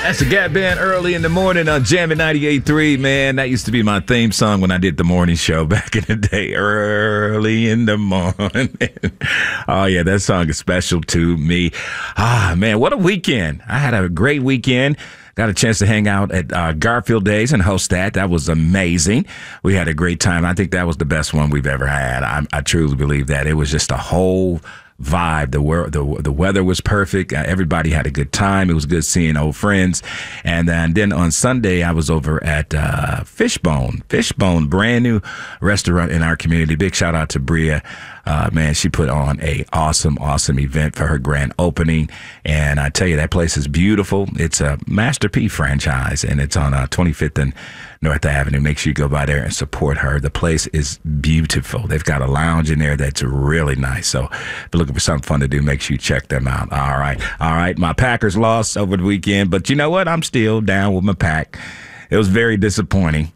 That's the Gap Band early in the morning on Jammin' 98.3, man. That used to be my theme song when I did the morning show back in the day. Early in the morning. Oh, yeah, that song is special to me. Man, what a weekend. I had a great weekend. Got a chance to hang out at Garfield Days and host that. That was amazing. We had a great time. I think that was the best one we've ever had. I truly believe that. It was just a whole vibe. The weather was perfect. Everybody had a good time. It was good seeing old friends. And then on Sunday, I was over at Fishbone, brand new restaurant in our community. Big shout out to Bria. Man, she put on a awesome event for her grand opening. And I tell you, that place is beautiful. It's a Master P franchise, and it's on 25th and North Avenue. Make sure you go by there and support her. The place is beautiful. They've got a lounge in there that's really nice. So if you're looking for something fun to do, make sure you check them out. All right. My Packers lost over the weekend, but you know what? I'm still down with my pack. It was very disappointing.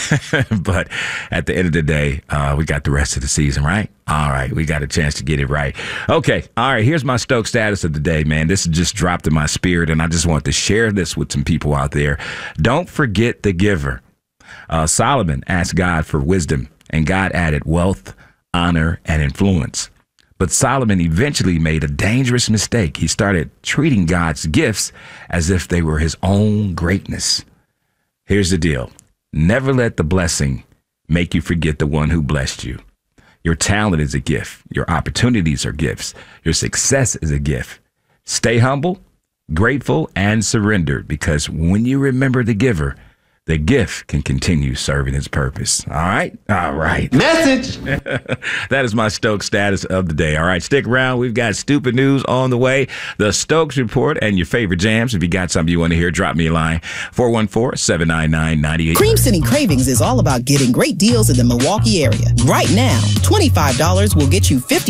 But at the end of the day, we got the rest of the season, right? All right, we got a chance to get it right. Okay, all right, here's my Stoke status of the day, man. This just dropped in my spirit, and I just want to share this with some people out there. Don't forget the giver. Solomon asked God for wisdom, and God added wealth, honor, and influence. But Solomon eventually made a dangerous mistake. He started treating God's gifts as if they were his own greatness. Here's the deal. Never let the blessing make you forget the one who blessed you. Your talent is a gift. Your opportunities are gifts. Your success is a gift. Stay humble, grateful, and surrendered, because when you remember the giver, the gift can continue serving its purpose. All right? Message! That is my Stokes status of the day. All right, stick around. We've got stupid news on the way, the Stokes Report, and your favorite jams. If you got something you want to hear, drop me a line, 414-799-98. Cream City Cravings is all about getting great deals in the Milwaukee area. Right now, $25 will get you 50